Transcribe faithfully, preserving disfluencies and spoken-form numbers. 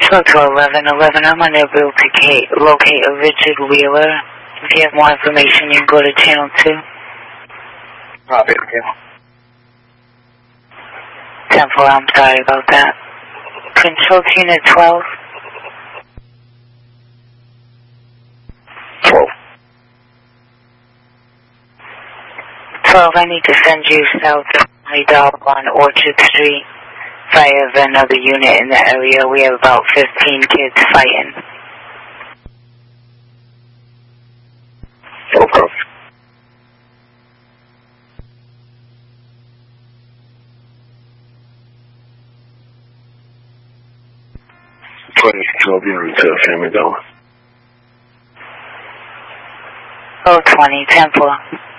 Twelve to eleven eleven. I'm unable to locate, locate a Richard Wheeler. If you have more information, you can go to channel two. Copy, okay. ten four, I'm sorry about that. Control to unit twelve. twelve. twelve, I need to send you south of my dog on Orchard Street via another unit in the area. We have about fifteen kids fighting. No problem. twenty, twelve units, uh, family dollar. Oh, twenty, ten four.